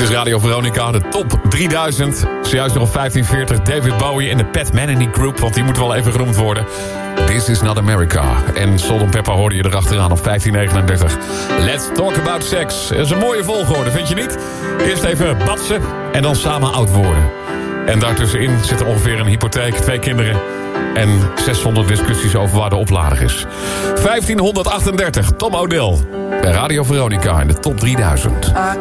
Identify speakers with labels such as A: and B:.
A: is Radio Veronica, de top 3000. Zojuist nog op 1540 David Bowie en de Pat Metheny Group, want die moet wel even genoemd worden. This is not America. En Salt & Pepper hoorde je erachteraan op 1539. Let's talk about sex. Dat is een mooie volgorde, vind je niet? Eerst even batsen en dan samen oud worden. En daartussenin zit er ongeveer een hypotheek, 2 kinderen... en 600 discussies over waar de oplader is. 1538, Tom O'Dell. Bij Radio Veronica in de top 3000.